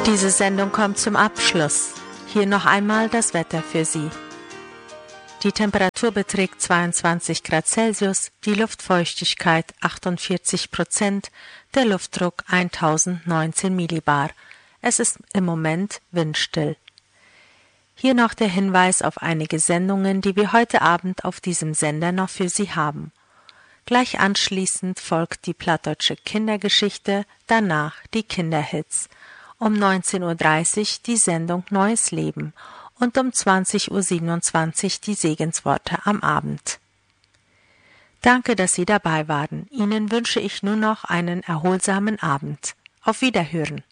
Diese Sendung kommt zum Abschluss. Hier noch einmal das Wetter für Sie. Die Temperatur beträgt 22 Grad Celsius, die Luftfeuchtigkeit 48%, der Luftdruck 1019 Millibar. Es ist im Moment windstill. Hier noch der Hinweis auf einige Sendungen, die wir heute Abend auf diesem Sender noch für Sie haben. Gleich anschließend folgt die plattdeutsche Kindergeschichte, danach die Kinderhits. Um 19:30 Uhr die Sendung Neues Leben und um 20:27 Uhr die Segensworte am Abend. Danke, dass Sie dabei waren. Ihnen wünsche ich nun noch einen erholsamen Abend. Auf Wiederhören.